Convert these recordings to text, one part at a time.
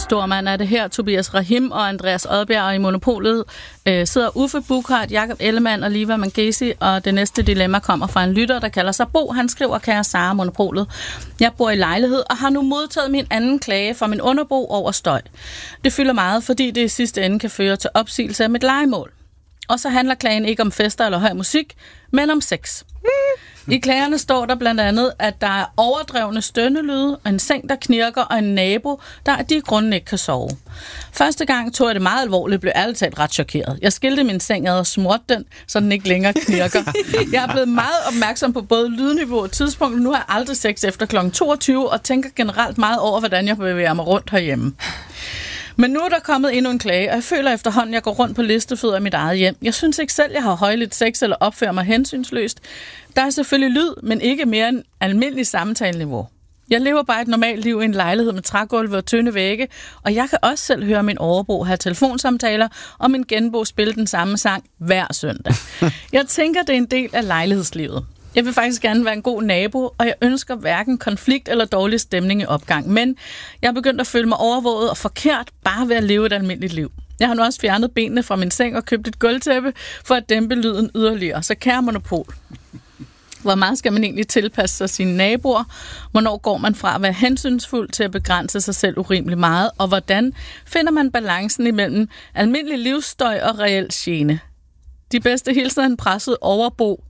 Stormand er det her. Tobias Rahim og Andreas Odbjerg, og i Monopolet sidder Uffe Buchhardt, Jakob Ellemann og Liva Mangesi, og det næste dilemma kommer fra en lytter, der kalder sig Bo. Han skriver: Kære Sara, Monopolet. Jeg bor i lejlighed og har nu modtaget min anden klage fra min underbo over støj. Det fylder meget, fordi det i sidste ende kan føre til opsigelse af mit lejemål. Og så handler klagen ikke om fester eller høj musik, men om sex. I klagerne står der blandt andet, at der er overdrevne stønnelyde, en seng, der knirker, og en nabo, der af de grunde ikke kan sove. Første gang tog jeg det meget alvorligt, blev ærligt talt ret chokeret. Jeg skilte min seng ad og smurte den, så den ikke længere knirker. Jeg er blevet meget opmærksom på både lydniveau og tidspunkt. Nu har jeg aldrig sex efter kl. 22, og tænker generelt meget over, hvordan jeg bevæger mig rundt herhjemme. Men nu er der kommet endnu en klage, og jeg føler efterhånden, at jeg går rundt på listefødder i mit eget hjem. Jeg synes ikke selv, jeg har højligt sex eller opfører mig hensynsløst. Der er selvfølgelig lyd, men ikke mere end almindelig samtaleniveau. Jeg lever bare et normalt liv i en lejlighed med trægulve og tynde vægge, og jeg kan også selv høre min overbo have telefonsamtaler, og min genbo spille den samme sang hver søndag. Jeg tænker, det er en del af lejlighedslivet. Jeg vil faktisk gerne være en god nabo, og jeg ønsker hverken konflikt eller dårlig stemning i opgang. Men jeg er begyndt at føle mig overvåget og forkert bare ved at leve et almindeligt liv. Jeg har nu også fjernet benene fra min seng og købt et gulvtæppe for at dæmpe lyden yderligere. Så kære Monopol, hvor meget skal man egentlig tilpasse sig sine naboer? Hvornår går man fra at være hensynsfuld til at begrænse sig selv urimelig meget? Og hvordan finder man balancen imellem almindelig livsstøj og reel gene? De bedste hilsner en presset overbo.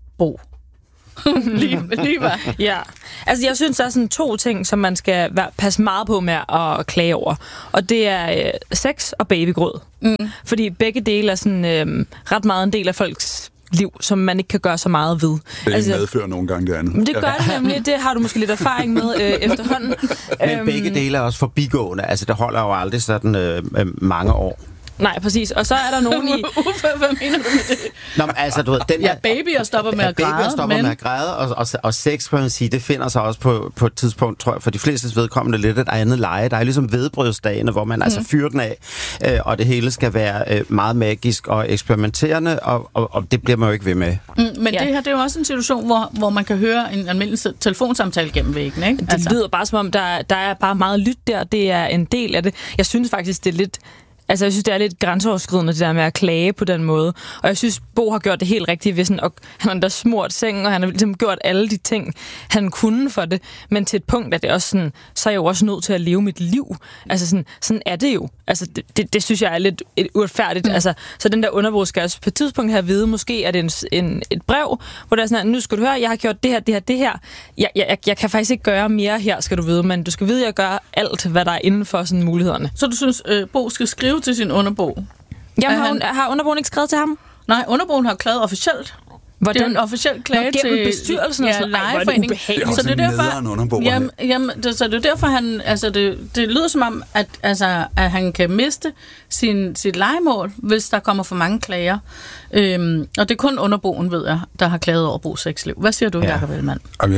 Lige var. Ja, altså jeg synes, der er sådan 2 ting, som man skal passe meget på med at klage over. Og det er sex og babygrød. Fordi begge dele er sådan ret meget en del af folks liv, som man ikke kan gøre så meget ved. Det medfører nogle gange det andet. Det gør det nemlig. Det har du måske lidt erfaring med efterhånden. Men begge dele er også forbigående. Altså det holder jo aldrig sådan mange år. Nej, præcis. Og så er der nogen i... Hvad mener du med det? Nå, men altså, du ved, den ja, babyer stopper med at græde. Babyer stopper med at græde, og sex, kan man sige, det finder sig også på et tidspunkt, tror jeg, for de flestes vedkommende lidt et andet leje. Der er ligesom vedbrødsdagene, hvor man altså fyrer den af, og det hele skal være meget magisk og eksperimenterende, og det bliver man jo ikke ved med. Men det her, det er jo også en situation, hvor man kan høre en almindelig telefonsamtale gennem væggen, ikke? Det lyder bare som om, der er bare meget lyt der. Det er en del af det. Jeg synes faktisk, det er lidt... Altså, jeg synes, det er lidt grænseoverskridende, det der med at klage på den måde. Og jeg synes, Bo har gjort det helt rigtigt ved sådan, og han har da smurt sengen, og han har ligesom gjort alle de ting, han kunne for det. Men til et punkt er det også sådan, så er jeg jo også nødt til at leve mit liv. Altså, sådan er det jo. Altså, det synes jeg er lidt uretfærdigt. Altså, så den der underbo skal også på et tidspunkt have at vide, måske er det et brev, hvor der er sådan, nu skal du høre, jeg har gjort det her. Jeg kan faktisk ikke gøre mere her, skal du vide, men du skal vide, at jeg gør alt, hvad der er inden for sådan mulighederne. Så du synes, Bo skal skrive til sin underbo? Jamen, har underboen ikke skrevet til ham? Nej, underboen har klaget officielt. Det er en officiel klage til bestyrelsen og sådan lejeforening. Så det er derfor, så det er derfor han, altså det lyder som om at han kan miste sit lejemål, hvis der kommer for mange klager. Og det er kun underboen, ved jeg, der har klaget over Bo's sexliv. Hvad siger du, Jakob Ellemann? Jeg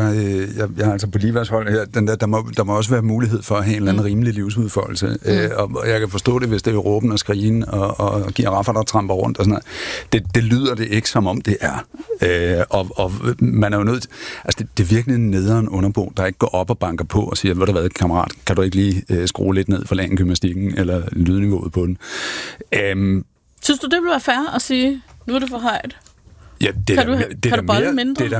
er altså på Livas hold her. Der må også være mulighed for at have en eller anden rimelig livsudfoldelse. Og jeg kan forstå det, hvis det er råben og skrigen og giraffer, der tramper rundt og sådan noget. Det lyder det ikke, som om det er. Og man er jo nødt til... Altså, det er virkelig en nederen underbo, der ikke går op og banker på og siger, hvad der har været, kammerat, kan du ikke lige skrue lidt ned for lagen-gymnastikken eller lydniveauet på den? Synes du, det ville være fair at sige, nu er det for højt? Ja, det er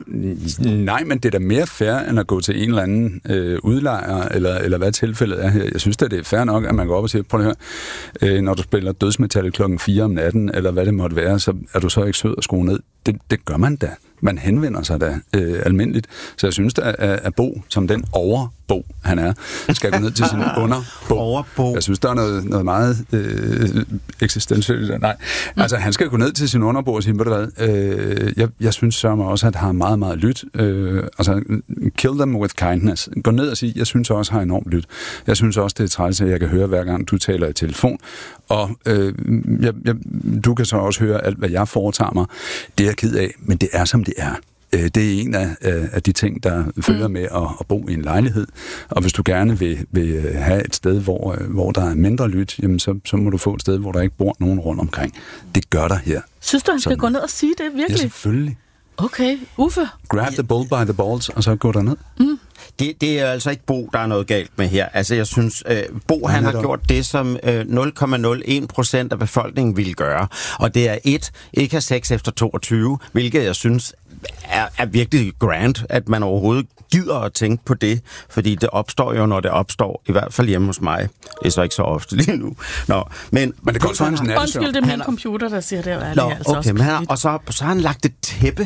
da mere fair, end at gå til en eller anden udlejer, eller hvad tilfældet er her. Jeg synes da, det er fair nok, at man går op og siger, prøv at høre, når du spiller dødsmetal klokken 4 om natten, eller hvad det måtte være, så er du så ikke sød at skrue ned. Det gør man da. Man henvender sig da almindeligt. Så jeg synes da, at Bo, som den overbo han er, skal gå ned til sin underbo. Jeg synes, der er noget meget eksistentielt. Nej, altså han skal gå ned til sin underbo og sige, ved du hvad, jeg synes så også, at han har meget, meget lyt. Altså, kill them with kindness. Gå ned og sige, jeg synes også, har enormt lyt. Jeg synes også, det er træls, at jeg kan høre, hver gang du taler i telefon. Og du kan så også høre alt, hvad jeg foretager mig. Det er jeg ked af, men det er, som det er. Det er en af de ting, der følger med at bo i en lejlighed. Og hvis du gerne vil have et sted, hvor der er mindre lyt, jamen så må du få et sted, hvor der ikke bor nogen rundt omkring. Det gør der her. Synes du, han skal gå ned og sige det virkelig? Ja, selvfølgelig. Okay, Uffe? Grab the bull by the balls, og så gå derned. Det er altså ikke Bo, der er noget galt med her. Altså, jeg synes, Bo han har gjort det, som 0,01% af befolkningen ville gøre. Og det er ikke have sex efter 22, hvilket jeg synes er virkelig grand, at man overhovedet gider at tænke på det, fordi det opstår jo, når det opstår, i hvert fald hjemme hos mig. Det er så ikke så ofte lige nu. Men det går sådan en undskyld, det er min computer, der siger det. Okay, men så har han lagt et tæppe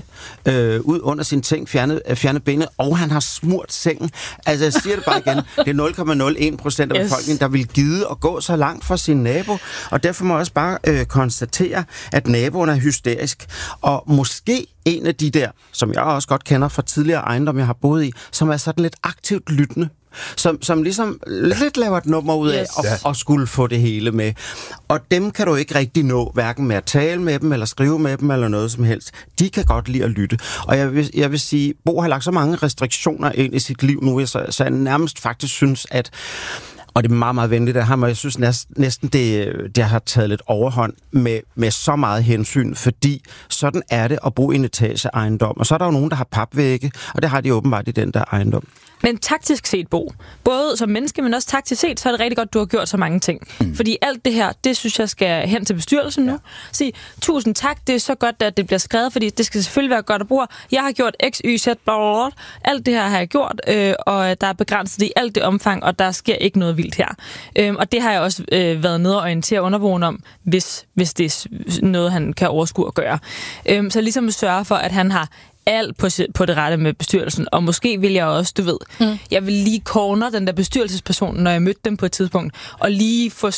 ud under sin ting, fjernet benet, og han har smurt sengen. Altså, jeg siger det bare igen, det er 0,01% af befolkningen, der vil gide at gå så langt fra sin nabo, og derfor må jeg også bare konstatere, at naboen er hysterisk, og måske en af de der, som jeg også godt kender fra tidligere ejendom, jeg har boet i, som er sådan lidt aktivt lyttende, som ligesom lidt laver et nummer ud af og skulle få det hele med. Og dem kan du ikke rigtig nå, hverken med at tale med dem, eller skrive med dem, eller noget som helst. De kan godt lide at lytte. Og jeg vil sige, Bo har lagt så mange restriktioner ind i sit liv nu, så jeg nærmest faktisk synes, at og det er meget, meget venligt af ham, og jeg synes næsten, det har taget lidt overhånd med så meget hensyn, fordi sådan er det at bo i en etageejendom. Og så er der jo nogen, der har papvægge, og det har de åbenbart i den der ejendom. Men taktisk set, Bo, både som menneske, men også taktisk set, så er det rigtig godt, du har gjort så mange ting. Fordi alt det her, det synes jeg skal hen til bestyrelsen nu. Sige, tusind tak, det er så godt, at det bliver skrevet, fordi det skal selvfølgelig være godt at bruge. Jeg har gjort X, Y, Z, bla, bla, bla. Alt det her har jeg gjort, og der er begrænset i alt det omfang, og der sker ikke noget vildt her. Og det har jeg også været nede og orientere underboen om, hvis det er noget, han kan overskue at gøre. Så ligesom at sørge for, at han har alt på det rette med bestyrelsen, og måske vil jeg også, du ved, jeg vil lige corner den der bestyrelsesperson, når jeg mødte dem på et tidspunkt, og lige få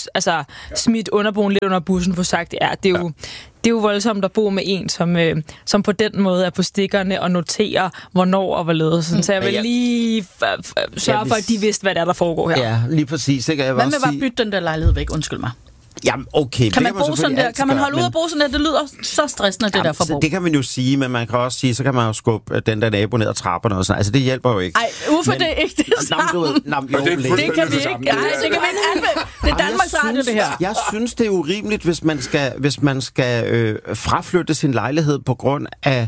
smidt underboen lidt under bussen, for sagt, det er jo voldsomt at bo med en, som på den måde er på stikkerne og noterer, hvornår og hvorledes. Så jeg vil lige sørge for, at de vidste, hvad der foregår her. Ja, lige præcis. Hvad med bare bytte den der lejlighed væk? Undskyld mig. Jamen, okay. Kan man bo sådan der? Kan man holde ud at bo sådan der? Det lyder så stressende, det der for Bo. Det kan man jo sige, men man kan også sige, så kan man jo skubbe den der nabo ned ad trapperne og sådan. Altså, det hjælper jo ikke. Ej, Uffe, det er ikke det samme. Det kan vi ikke. Nej, det kan vi ikke anvende. Det er Danmarks Radio, det her. Jeg synes, det er urimeligt, hvis man skal fraflytte sin lejlighed på grund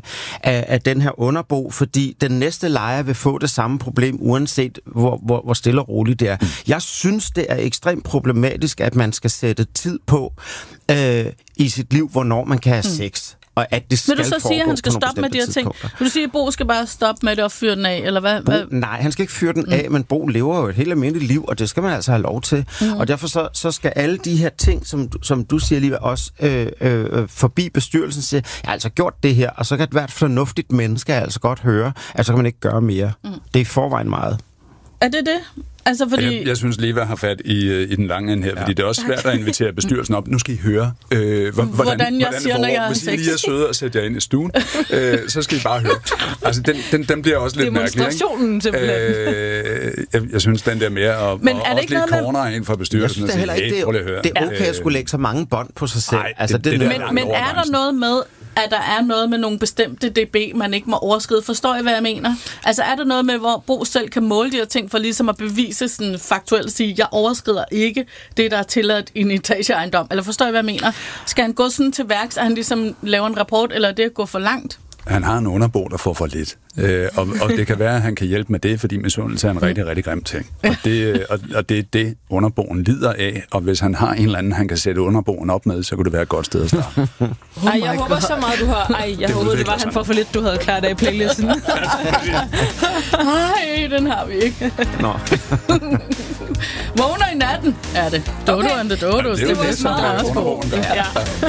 af den her underbo, fordi den næste lejer vil få det samme problem, uanset hvor stille og roligt det er. Jeg synes, det er ekstremt problematisk, at man skal sætte tid på i sit liv, hvornår man kan have sex. Og at det skal. Vil du så sige, at han skal stoppe med de her ting? Vil du sige, at Bo skal bare stoppe med det og fyre den af? Eller hvad? Nej, han skal ikke fyre den af, men Bo lever jo et helt almindeligt liv, og det skal man altså have lov til. Og derfor så skal alle de her ting, som du siger lige også forbi bestyrelsen, siger, jeg har altså gjort det her, og så kan et hvert fornuftigt menneske altså godt høre, at så kan man ikke gøre mere. Det er i forvejen meget. Er det det? Altså, fordi jeg synes, Leva har fat i den lange ende her, fordi det er også svært at invitere bestyrelsen op. Nu skal I høre, hvordan jeg siger, når jeg har sex. Hvis I lige er søde og sætter jer ind i stuen, så skal I bare høre. Altså, den bliver også lidt mærkelig, ikke? Demonstrationen, simpelthen. Jeg synes, den der mere, og også lidt corner ind fra bestyrelsen. Jeg synes det heller ikke, det er okay at skulle lægge så mange bånd på sig selv. Nej, altså, men er der noget med, at der er noget med nogle bestemte dB, man ikke må overskride? Forstår I, hvad jeg mener? Altså, er der noget med, hvor Bo selv kan måle de her ting, for ligesom at bevise sådan faktuelt at sige, jeg overskrider ikke det, der er tilladt i en etageejendom? Eller forstår I, hvad jeg mener? Skal han gå sådan til værks, at han ligesom laver en rapport, eller er det at gå for langt? Han har en underbo, der får for lidt. Og det kan være, at han kan hjælpe med det, fordi misundelse er en rigtig, rigtig grim ting. Og det er det, underboen lider af. Og hvis han har en eller anden, han kan sætte underboen op med, så kunne det være et godt sted at starte. Jeg håber så meget, du har... jeg håber, det var, han får for lidt, du havde klaret af i playlisten. Nej, den har vi ikke. Nå. Vågner i natten, er det. Dodo and the Dodos. Det er jo det, som der er underboen. Ja.